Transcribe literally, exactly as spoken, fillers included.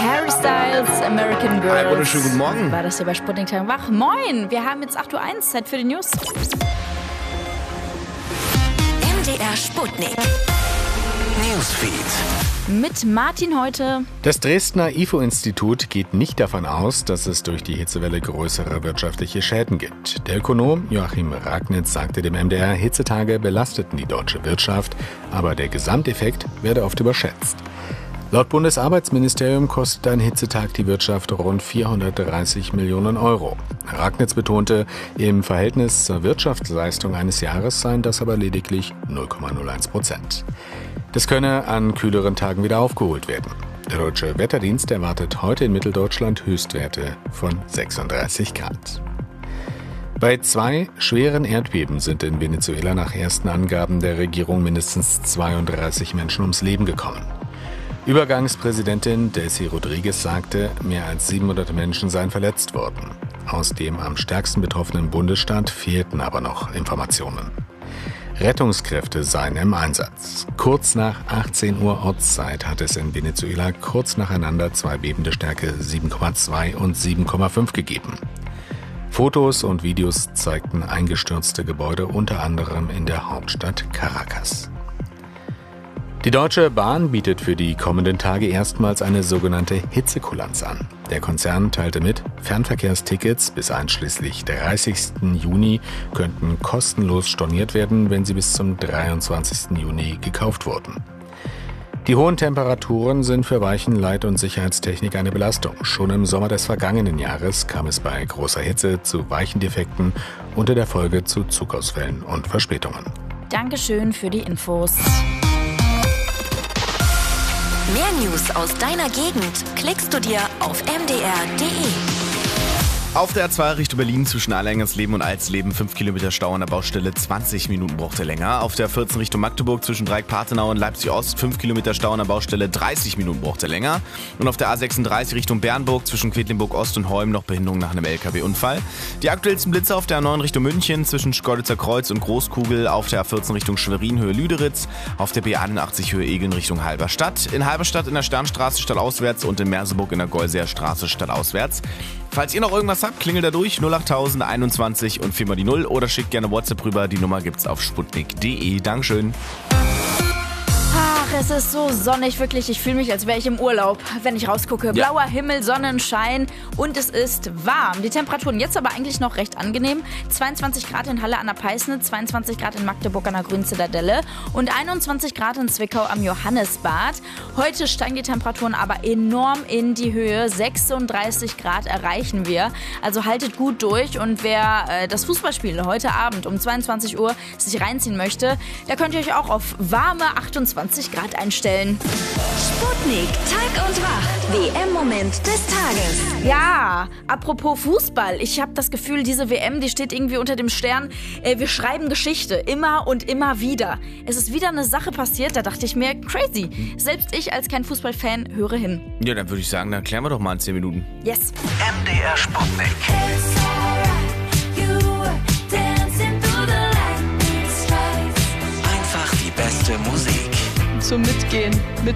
Harry Styles, American Girl. Einen wunderschönen guten Morgen. War das hier bei Sputnik Tag wach? Moin, wir haben jetzt acht Uhr eins, Zeit für die News. M D R Sputnik. Newsfeed. Mit Martin heute. Das Dresdner I F O-Institut geht nicht davon aus, dass es durch die Hitzewelle größere wirtschaftliche Schäden gibt. Der Ökonom Joachim Ragnitz sagte dem M D R, Hitzetage belasteten die deutsche Wirtschaft, aber der Gesamteffekt werde oft überschätzt. Laut Bundesarbeitsministerium kostet ein Hitzetag die Wirtschaft rund vierhundertdreißig Millionen Euro. Ragnitz betonte, im Verhältnis zur Wirtschaftsleistung eines Jahres seien das aber lediglich null Komma null eins Prozent. Das könne an kühleren Tagen wieder aufgeholt werden. Der Deutsche Wetterdienst erwartet heute in Mitteldeutschland Höchstwerte von sechsunddreißig Grad. Bei zwei schweren Erdbeben sind in Venezuela nach ersten Angaben der Regierung mindestens zweiunddreißig Menschen ums Leben gekommen. Übergangspräsidentin Delcy Rodriguez sagte, mehr als siebenhundert Menschen seien verletzt worden. Aus dem am stärksten betroffenen Bundesstaat fehlten aber noch Informationen. Rettungskräfte seien im Einsatz. Kurz nach achtzehn Uhr Ortszeit hat es in Venezuela kurz nacheinander zwei Beben der Stärke sieben Komma zwei und sieben Komma fünf gegeben. Fotos und Videos zeigten eingestürzte Gebäude, unter anderem in der Hauptstadt Caracas. Die Deutsche Bahn bietet für die kommenden Tage erstmals eine sogenannte Hitzekulanz an. Der Konzern teilte mit, Fernverkehrstickets bis einschließlich dreißigsten Juni könnten kostenlos storniert werden, wenn sie bis zum dreiundzwanzigsten Juni gekauft wurden. Die hohen Temperaturen sind für Weichen-, Leit- und Sicherheitstechnik eine Belastung. Schon im Sommer des vergangenen Jahres kam es bei großer Hitze zu Weichendefekten und in der Folge zu Zugausfällen und Verspätungen. Dankeschön für die Infos. Mehr News aus deiner Gegend klickst du dir auf m d r punkt d e. Auf der A zwei Richtung Berlin zwischen Allerleben und Alsleben fünf Kilometer Stau an der Baustelle, zwanzig Minuten braucht er länger. Auf der vierzehn Richtung Magdeburg zwischen Dreieck-Partenau und Leipzig-Ost fünf Kilometer Stau an der Baustelle, dreißig Minuten braucht er länger. Und auf der A sechsunddreißig Richtung Bernburg zwischen Quedlinburg-Ost und Holm noch Behinderung nach einem L K W-Unfall. Die aktuellsten Blitze auf der A neun Richtung München zwischen Schkeuditzer Kreuz und Großkugel, auf der A vierzehn Richtung Schwerin Höhe Lüderitz, auf der B einundachtzig Höhe Egeln Richtung Halberstadt, in Halberstadt in der Sternstraße stadtauswärts und in Merseburg in der Golseer Straße stadtauswärts. Falls ihr noch irgendwas habt, klingelt da durch null achttausend einundzwanzig und viermal die Null oder schickt gerne WhatsApp rüber. Die Nummer gibt's auf sputnik punkt d e. Dankeschön. Ach, es ist so sonnig, wirklich. Ich fühle mich, als wäre ich im Urlaub, wenn ich rausgucke. Ja. Blauer Himmel, Sonnenschein und es ist warm. Die Temperaturen jetzt aber eigentlich noch recht angenehm. zweiundzwanzig Grad in Halle an der Peißnitz, zweiundzwanzig Grad in Magdeburg an der Grünen Zitadelle und einundzwanzig Grad in Zwickau am Johannesbad. Heute steigen die Temperaturen aber enorm in die Höhe. sechsunddreißig Grad erreichen wir. Also haltet gut durch und wer äh, das Fußballspiel heute Abend um zweiundzwanzig Uhr sich reinziehen möchte, da könnt ihr euch auch auf warme achtundzwanzig Grad einstellen. Sputnik, Tag und Wach. W M-Moment des Tages. Ja, apropos Fußball. Ich habe das Gefühl, diese W M, die steht irgendwie unter dem Stern. Äh, wir schreiben Geschichte. Immer und immer wieder. Es ist wieder eine Sache passiert, da dachte ich mir, crazy. Selbst ich als kein Fußballfan höre hin. Ja, dann würde ich sagen, dann klären wir doch mal in zehn Minuten. Yes. M D R Sputnik. Einfach die beste Musik. Zum Mitgehen. Mit